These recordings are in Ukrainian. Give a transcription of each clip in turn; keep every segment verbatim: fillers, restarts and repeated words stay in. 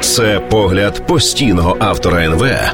Це погляд постійного автора ен ве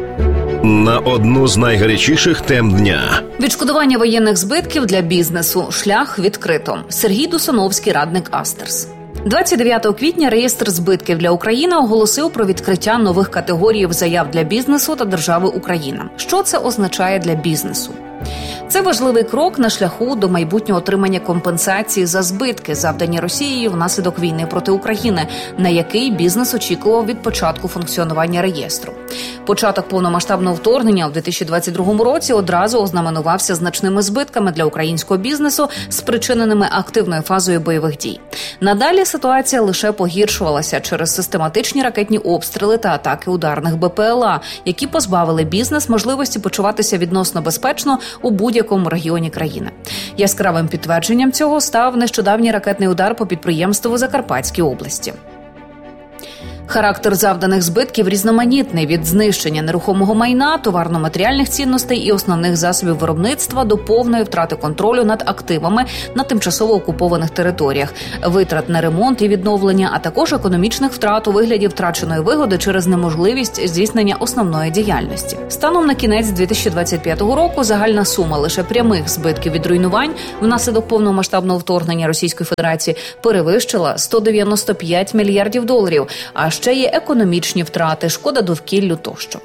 на одну з найгарячіших тем дня. Відшкодування воєнних збитків для бізнесу. Шлях відкрито. Сергій Дусановський, радник Астерс. двадцять дев'ятого квітня реєстр збитків для України оголосив про відкриття нових категорій заяв для бізнесу та держави Україна. Що це означає для бізнесу? Це важливий крок на шляху до майбутнього отримання компенсації за збитки, завдані Росією внаслідок війни проти України, на який бізнес очікував від початку функціонування реєстру. Початок повномасштабного вторгнення у дві тисячі двадцять другому році одразу ознаменувався значними збитками для українського бізнесу, спричиненими активною фазою бойових дій. Надалі ситуація лише погіршувалася через систематичні ракетні обстріли та атаки ударних бе пе ел а, які позбавили бізнес можливості почуватися відносно безпечно у будь-якому регіоні країни. Яскравим підтвердженням цього став нещодавній ракетний удар по підприємству у Закарпатській області. Характер завданих збитків різноманітний – від знищення нерухомого майна, товарно-матеріальних цінностей і основних засобів виробництва до повної втрати контролю над активами на тимчасово окупованих територіях, витрат на ремонт і відновлення, а також економічних втрат у вигляді втраченої вигоди через неможливість здійснення основної діяльності. Станом на кінець дві тисячі двадцять п'ятого року загальна сума лише прямих збитків від руйнувань внаслідок повномасштабного вторгнення Російської Федерації перевищила сто дев'яносто п'ять мільярдів доларів, а ще є економічні втрати, шкода довкіллю тощо.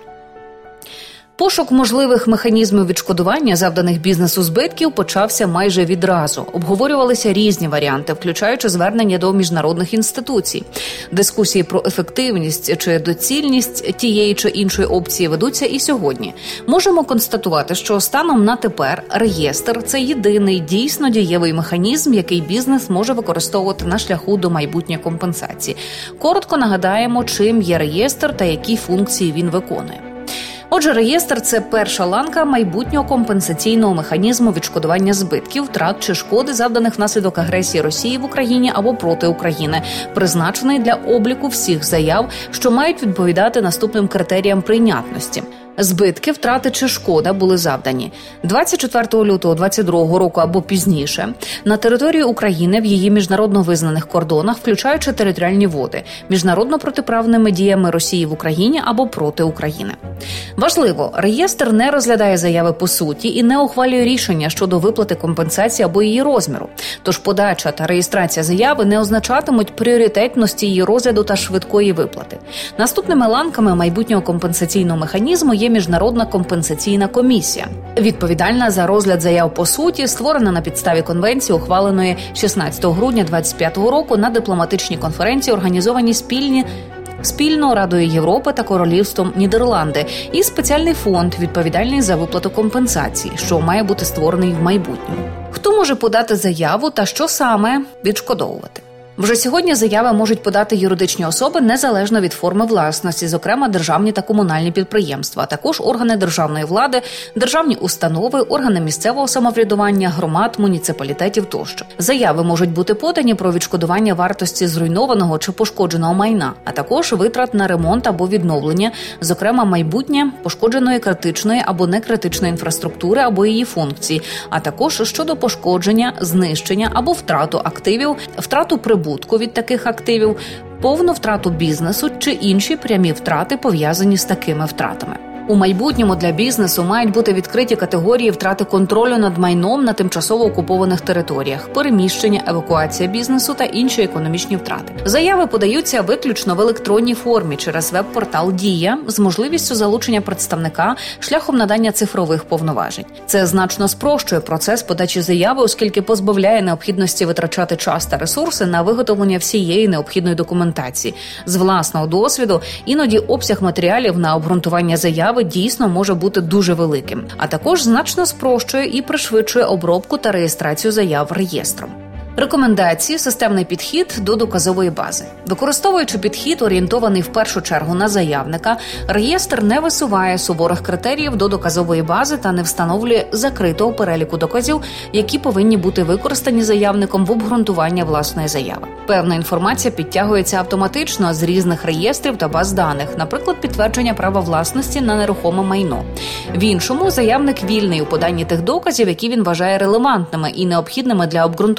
Пошук можливих механізмів відшкодування завданих бізнесу збитків почався майже відразу. Обговорювалися різні варіанти, включаючи звернення до міжнародних інституцій. Дискусії про ефективність чи доцільність тієї чи іншої опції ведуться і сьогодні. Можемо констатувати, що станом на тепер реєстр – це єдиний дійсно дієвий механізм, який бізнес може використовувати на шляху до майбутньої компенсації. Коротко нагадаємо, чим є реєстр та які функції він виконує. Отже, реєстр – це перша ланка майбутнього компенсаційного механізму відшкодування збитків, втрат чи шкоди, завданих внаслідок агресії Росії в Україні або проти України, призначений для обліку всіх заяв, що мають відповідати наступним критеріям прийнятності. Збитки, втрати чи шкода були завдані двадцять четвертого лютого двадцять другого року або пізніше на території України в її міжнародно визнаних кордонах, включаючи територіальні води, міжнародно протиправними діями Росії в Україні або проти України. Важливо, реєстр не розглядає заяви по суті і не ухвалює рішення щодо виплати компенсації або її розміру. Тож подача та реєстрація заяви не означатимуть пріоритетності її розгляду та швидкої виплати. Наступними ланками майбутнього компенсаційного механізму є Міжнародна компенсаційна комісія, відповідальна за розгляд заяв по суті, створена на підставі конвенції, ухваленої шістнадцятого грудня двадцять п'ятого року на дипломатичній конференції, організованій спільні спільно Радою Європи та Королівством Нідерланди, і спеціальний фонд, відповідальний за виплату компенсації, що має бути створений в майбутньому. Хто може подати заяву та що саме відшкодовувати? Вже сьогодні заяви можуть подати юридичні особи незалежно від форми власності, зокрема державні та комунальні підприємства, а також органи державної влади, державні установи, органи місцевого самоврядування, громад, муніципалітетів тощо. Заяви можуть бути подані про відшкодування вартості зруйнованого чи пошкодженого майна, а також витрат на ремонт або відновлення, зокрема майбутнє пошкодженої критичної або некритичної інфраструктури або її функцій, а також щодо пошкодження, знищення або втрату активів, втрату прибутку від таких активів, повну втрату бізнесу чи інші прямі втрати, пов'язані з такими втратами. У майбутньому для бізнесу мають бути відкриті категорії втрати контролю над майном на тимчасово окупованих територіях, переміщення, евакуація бізнесу та інші економічні втрати. Заяви подаються виключно в електронній формі через веб-портал «Дія» з можливістю залучення представника шляхом надання цифрових повноважень. Це значно спрощує процес подачі заяви, оскільки позбавляє необхідності витрачати час та ресурси на виготовлення всієї необхідної документації. З власного досвіду іноді обсяг матеріалів на обґрунтування заяви дійсно може бути дуже великим, а також значно спрощує і пришвидшує обробку та реєстрацію заяв реєстром. Рекомендації – системний підхід до доказової бази. Використовуючи підхід, орієнтований в першу чергу на заявника, реєстр не висуває суворих критеріїв до доказової бази та не встановлює закритого переліку доказів, які повинні бути використані заявником в обґрунтуванні власної заяви. Певна інформація підтягується автоматично з різних реєстрів та баз даних, наприклад, підтвердження права власності на нерухоме майно. В іншому, заявник вільний у поданні тих доказів, які він вважає релевантними і необхідними для обґрунтування заяви.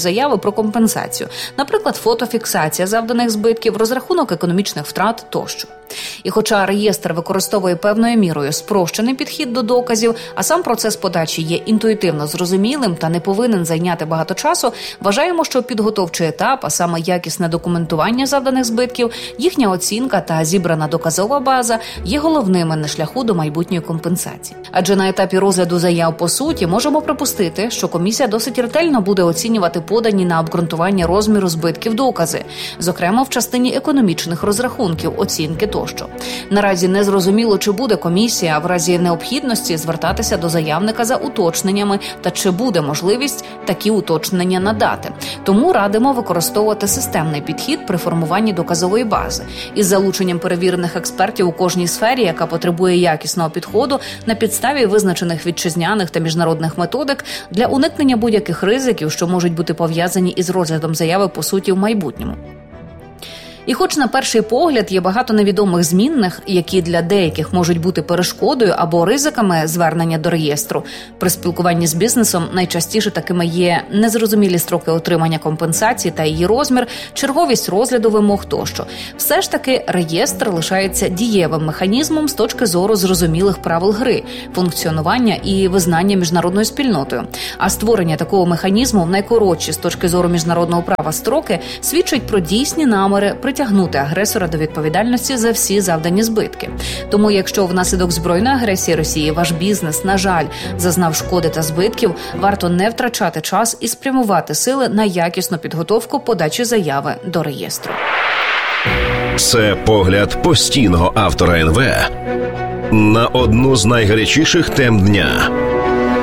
заяви про компенсацію, наприклад, фотофіксація завданих збитків, розрахунок економічних втрат тощо. І хоча реєстр використовує певною мірою спрощений підхід до доказів, а сам процес подачі є інтуїтивно зрозумілим та не повинен зайняти багато часу, вважаємо, що підготовчий етап, а саме якісне документування завданих збитків, їхня оцінка та зібрана доказова база є головними на шляху до майбутньої компенсації. Адже на етапі розгляду заяв по суті можемо припустити, що комісія досить ретельно буде оцінювати подані на обґрунтування розміру збитків докази, зокрема в частині економічних розрахунків, оцінки тощо. Наразі не зрозуміло, чи буде комісія в разі необхідності звертатися до заявника за уточненнями та чи буде можливість такі уточнення надати. Тому радимо використовувати системний підхід при формуванні доказової бази із залученням перевірених експертів у кожній сфері, яка потребує якісного підходу на підставі визначених вітчизняних та міжнародних методик для уникнення будь-яких ризиків, що можуть бути пов'язані із розглядом заяви по суті в майбутньому. І хоч на перший погляд є багато невідомих змінних, які для деяких можуть бути перешкодою або ризиками звернення до реєстру, при спілкуванні з бізнесом найчастіше такими є незрозумілі строки отримання компенсації та її розмір, черговість розгляду вимог тощо. Все ж таки реєстр лишається дієвим механізмом з точки зору зрозумілих правил гри, функціонування і визнання міжнародною спільнотою. А створення такого механізму в найкоротші з точки зору міжнародного права строки свідчить про дійсні наміри притягнути агресора до відповідальності за всі завдані збитки. Тому, якщо внаслідок збройної агресії Росії ваш бізнес, на жаль, зазнав шкоди та збитків, варто не втрачати час і спрямувати сили на якісну підготовку подачі заяви до реєстру. Це погляд постійного автора ен ве на одну з найгарячіших тем дня.